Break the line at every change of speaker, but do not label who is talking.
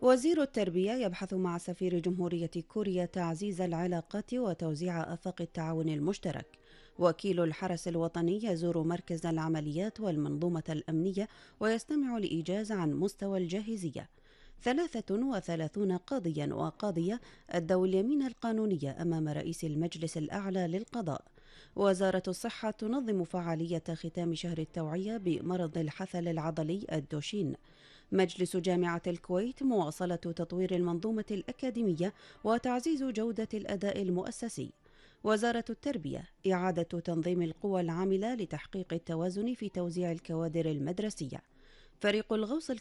وزير التربية يبحث مع سفير جمهورية كوريا تعزيز العلاقات وتوزيع آفاق التعاون المشترك. وكيل الحرس الوطني يزور مركز العمليات والمنظومة الأمنية ويستمع لإيجاز عن مستوى الجاهزية. 33 قاضيا وقاضية أدوا اليمين القانونية أمام رئيس المجلس الأعلى للقضاء. وزارة الصحة تنظم فعالية ختام شهر التوعية بمرض الحثل العضلي الدوشين. مجلس جامعة الكويت مواصلة تطوير المنظومة الأكاديمية وتعزيز جودة الأداء المؤسسي. وزارة التربية إعادة تنظيم القوى العاملة لتحقيق التوازن في توزيع الكوادر المدرسية. فريق الغوص